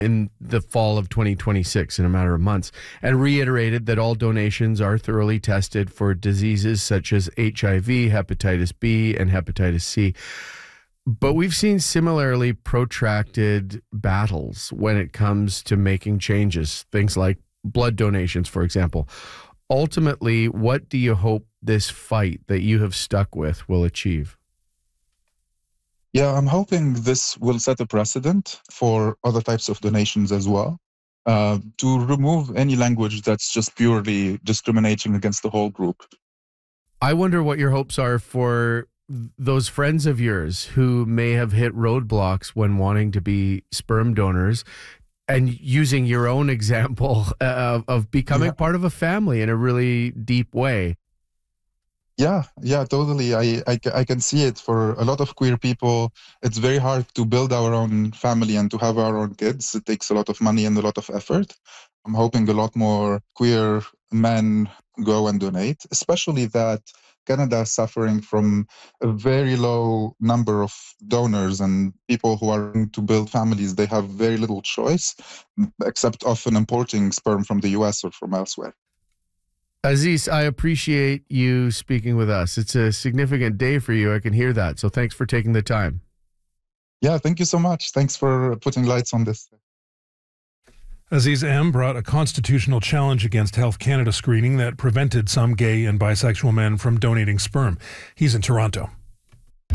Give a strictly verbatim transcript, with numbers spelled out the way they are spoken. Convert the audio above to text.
in the fall of twenty twenty-six, in a matter of months, and reiterated that all donations are thoroughly tested for diseases such as H I V, hepatitis B, and hepatitis C. But we've seen similarly protracted battles when it comes to making changes, things like blood donations, for example. Ultimately, what do you hope this fight that you have stuck with will achieve? Yeah, I'm hoping this will set a precedent for other types of donations as well, uh, to remove any language that's just purely discriminating against the whole group. I wonder what your hopes are for those friends of yours who may have hit roadblocks when wanting to be sperm donors, and using your own example of, of becoming yeah. part of a family in a really deep way. Yeah, yeah, totally. I, I, I can see it for a lot of queer people. It's very hard to build our own family and to have our own kids. It takes a lot of money and a lot of effort. I'm hoping a lot more queer men go and donate, especially that Canada is suffering from a very low number of donors and people who are going to build families. They have very little choice, except often importing sperm from the U S or from elsewhere. Aziz, I appreciate you speaking with us. It's a significant day for you. I can hear that. So thanks for taking the time. Yeah, thank you so much. Thanks for putting lights on this. Aziz M. brought a constitutional challenge against Health Canada screening that prevented some gay and bisexual men from donating sperm. He's in Toronto.